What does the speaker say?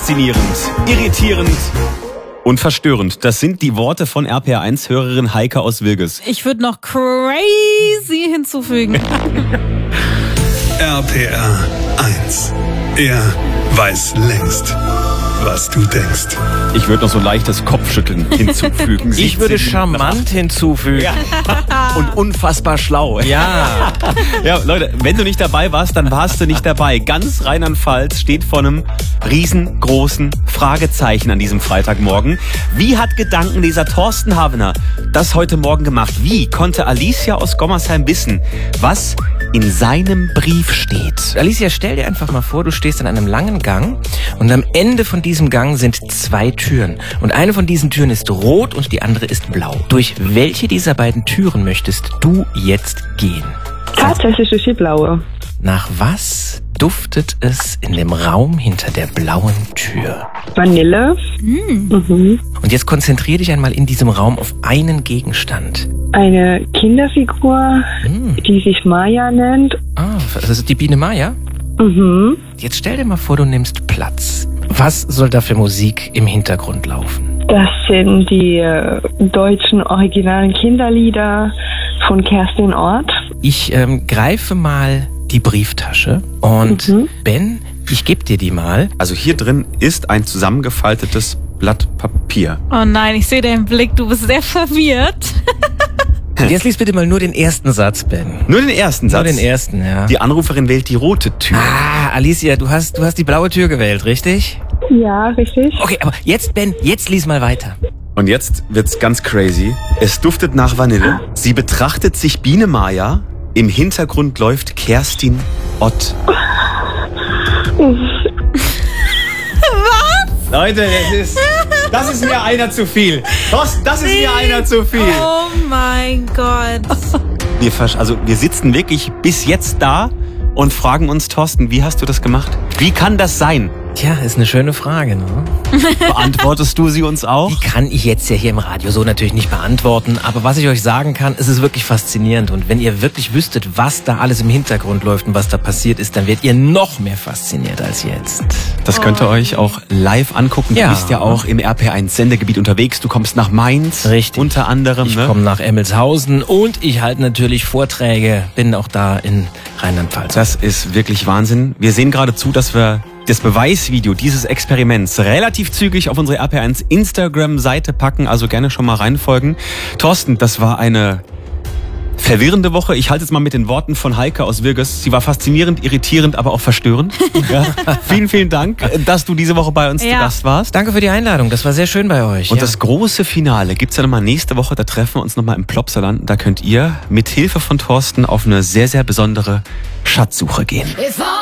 Faszinierend, irritierend und verstörend. Das sind die Worte von RPR1-Hörerin Heike aus Wilges. Ich würde noch crazy hinzufügen. RPR 1. Er weiß längst, was du denkst. Ich würde noch so leichtes Kopfschütteln hinzufügen. Ich würde charmant hinzufügen. Ja. Und unfassbar schlau. Ja. Ja, Leute, wenn du nicht dabei warst, dann warst du nicht dabei. Ganz Rheinland-Pfalz steht vor einem riesengroßen Fragezeichen an diesem Freitagmorgen. Wie hat Gedankenleser Thorsten Havener das heute Morgen gemacht? Wie konnte Alicia aus Gommersheim wissen, was in seinem Brief steht? Alicia, stell dir einfach mal vor, du stehst in einem langen Gang und am Ende von diesem Gang sind 2 Türen. Und eine von diesen Türen ist rot und die andere ist blau. Durch welche dieser beiden Türen möchtest du jetzt gehen? Tatsächlich durch die blaue. Nach was duftet es in dem Raum hinter der blauen Tür? Vanille. Und jetzt konzentrier dich einmal in diesem Raum auf einen Gegenstand. Eine Kinderfigur, die sich Maya nennt. Ah, das ist die Biene Maya? Mhm. Jetzt stell dir mal vor, du nimmst Platz. Was soll da für Musik im Hintergrund laufen? Das sind die deutschen originalen Kinderlieder von Kerstin Ort. Ich greife mal die Brieftasche und Ben, ich gebe dir die mal. Also hier drin ist ein zusammengefaltetes Blatt Papier. Oh nein, ich sehe deinen Blick, du bist sehr verwirrt. Und jetzt lies bitte mal nur den ersten Satz, Ben. Nur den ersten Satz? Nur den ersten, ja. Die Anruferin wählt die rote Tür. Ah, Alicia, du hast die blaue Tür gewählt, richtig? Ja, richtig. Okay, aber jetzt, Ben, jetzt lies mal weiter. Und jetzt wird's ganz crazy. Es duftet nach Vanille. Sie betrachtet sich Biene Maya. Im Hintergrund läuft Kerstin Ott. Was? Leute, das ist mir einer zu viel. Thorsten, das ist mir einer zu viel. Oh mein Gott. Wir sitzen wirklich bis jetzt da und fragen uns, Thorsten, wie hast du das gemacht? Wie kann das sein? Tja, ist eine schöne Frage, ne? Beantwortest du sie uns auch? Die kann ich jetzt ja hier im Radio so natürlich nicht beantworten, aber was ich euch sagen kann, es ist wirklich faszinierend und wenn ihr wirklich wüsstet, was da alles im Hintergrund läuft und was da passiert ist, dann werdet ihr noch mehr fasziniert als jetzt. Das könnt ihr euch auch live angucken. Ja. Du bist ja auch im RPR1 Sendegebiet unterwegs. Du kommst nach Mainz. Richtig. Unter anderem. Ich komme nach Emmelshausen und ich halte natürlich Vorträge, bin auch da in Rheinland-Pfalz. Das ist wirklich Wahnsinn. Wir sehen gerade zu, dass wir das Beweisvideo dieses Experiments relativ zügig auf unsere RPR1 Instagram-Seite packen. Also gerne schon mal reinfolgen. Thorsten, das war eine verwirrende Woche. Ich halte es mal mit den Worten von Heike aus Wilges. Sie war faszinierend, irritierend, aber auch verstörend. Ja. Vielen, vielen Dank, dass du diese Woche bei uns zu Gast warst. Danke für die Einladung, das war sehr schön bei euch. Und das große Finale gibt's ja nochmal nächste Woche. Da treffen wir uns nochmal im Plopsaland. Da könnt ihr mit Hilfe von Thorsten auf eine sehr, sehr besondere Schatzsuche gehen.